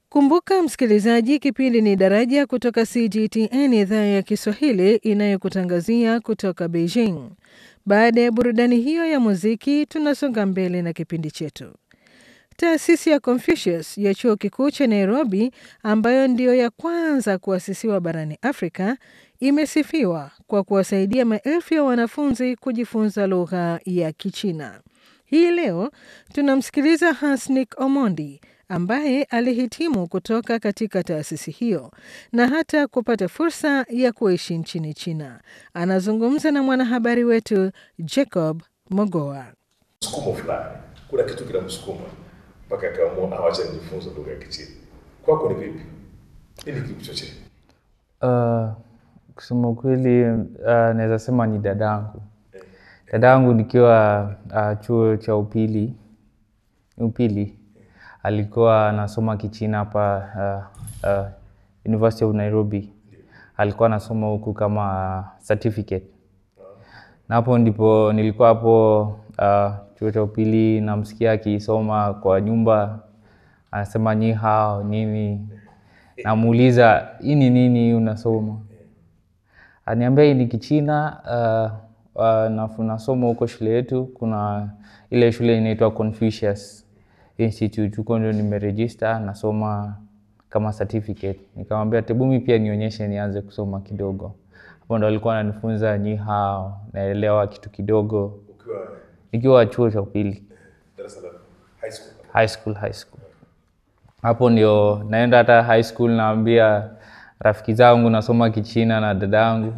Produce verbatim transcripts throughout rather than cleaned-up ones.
Kumbuka msikilizaji, kipindi ni Daraja kutoka C G T N idhaa ya Kiswahili inayokutangazia kutoka Beijing. Baada ya burudani hiyo ya muziki, tunasonga mbele na kipindi chetu. Taasisi ya Confucius ya Chuo Kikuu cha Nairobi, ambayo ndiyo ya kwanza kuasisiwa barani Afrika, imesifiwa kwa kuwasaidia maelfu ya wanafunzi kujifunza lugha ya Kichina. Hii leo tunamsikiliza Hasnik Omondi ambaye alihitimu kutoka katika taasisi hiyo na hata kupata fursa ya kuishi nchini China. Anazungumza na mwanahabari wetu Jacob Mogoa. Msukumo fulani, kuna kitu kina msukuma mpaka akaamua awache kujifunza lugha ya Kichina. Kwako ni vipi? Nini kikuchochea? Uh, kusema kweli uh, naweza sema ni dadangu. Dadangu nikiwa uh, chuo cha upili, upili alikuwa anasoma Kichina hapa uh, uh, University of Nairobi. Alikuwa anasoma huku kama uh, certificate. Na hapo ndipo nilikuwa hapo uh, chuo cha upili namsikia akisoma kwa nyumba, anasema ni hao nini. Namuuliza hii ni nini unasoma? Aniambia hii ni Kichina. Uh, Uh, na nasoma huko shule yetu. Kuna ile shule inaitwa Confucius Institute, huko ndio nimeregister, nasoma kama certificate. Nikamwambia tebumi pia nionyeshe nianze kusoma kidogo. Hapo ndo alikuwa ananifunza ni hao, naelewa kitu kidogo. Ukiwa nikiwa chuo cha upili, darasa la high school. High school, high school. Hapo ndio naenda hata high school, naambia rafiki zangu nasoma Kichina na dadangu.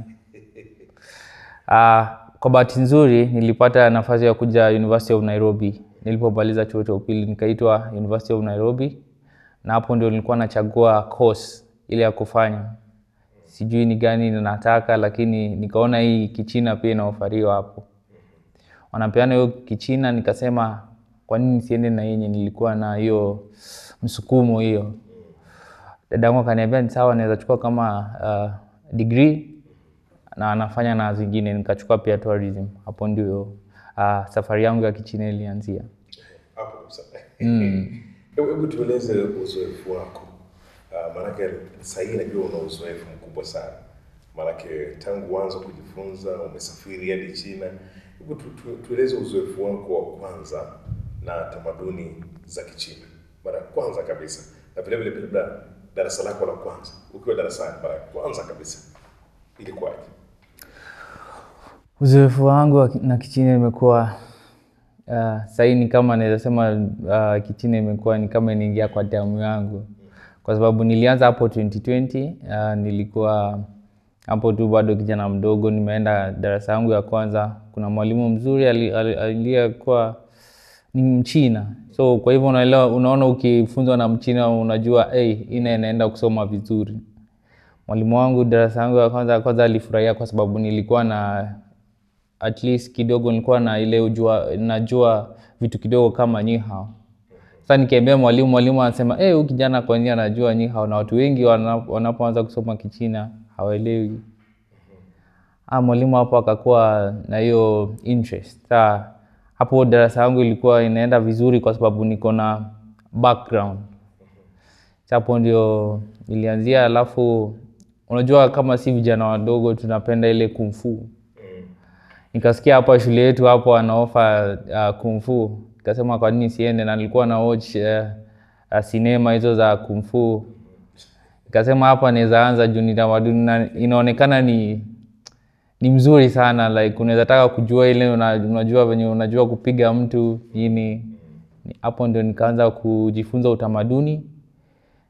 Ah, uh, kwa bahati nzuri nilipata nafasi ya kuja University of Nairobi. Nilipomaliza chuo cha upili nikaitwa University of Nairobi, na hapo ndio nilikuwa nachagua course ile ya kufanya. Sijui ni gani ninataka, lakini nikaona hii Kichina pia inaofariwa hapo. Wanapeana hiyo Kichina, nikasema kwa nini nisiende na yenye nilikuwa na hiyo msukumo hiyo. Dadangu akaniambia ni sawa, naweza chukua kama uh, degree na anafanya na zingine, nikachukua pia tourism. Hapo ndio uh, safari yangu ya Kichina ilianzia. Hapo sasa. Mm. Hebu tueleze uzoefu wako. Uh, maana sasa hivi najua una uzoefu mkubwa sana. Maana tangu mwanzo kujifunza umesafiri hadi China. Hebu tu, tu, tueleze uzoefu wako wa kwanza na tamaduni za Kichina. Mara kwanza kabisa. Na vile vile pia darasa lako la kwanza. Ukiwa darasani mara kwanza kabisa. Ilikuwaje? Uzoefu wangu na Kichina imekuwa uh, sasa ni kama naweza sema uh, Kichina imekuwa ni kama inaingia kwa damu yangu. Kwa sababu nilianza hapo twenty twenty, uh, nilikuwa hapo tu bado kijana mdogo, nimeenda darasa yangu ya kwanza. Kuna mwalimu mzuri aliyekuwa ni Mchina. So kwa hivyo unaelewa, unaona ukifunzwa na Mchina unajua eh hey, ina inaenda kusoma vizuri. Mwalimu wangu darasa yangu ya kwanza kwanza alifurahia kwa sababu nilikuwa na at least kidogo nilikuwa na ile ujua, najua vitu kidogo kama ni hao. Sasa nikiambia mwalimu, mwalimu anasema eh, huyu kijana kwa nini anajua ni hao, na watu wengi wanapoanza kusoma Kichina hawaelewi. Ah, mwalimu hapo akakuwa na hiyo interest. Sasa hapo darasa yangu ilikuwa inaenda vizuri kwa sababu niko na background. Hapo ndio ilianzia. Alafu unajua kama si vijana wadogo tunapenda ile kung fu. Nikasikia hapa shule yetu hapo anaofa uh, kung fu. Nikasema kwa nini siende, na nilikuwa na watch uh, uh, cinema hizo za kung fu. Nikasema hapa naweza anza juu ni tamaduni na inaonekana ni ni mzuri sana, like unaweza taka kujua ile unajua venye unajua kupiga mtu nini. Hapo ndio nikaanza kujifunza utamaduni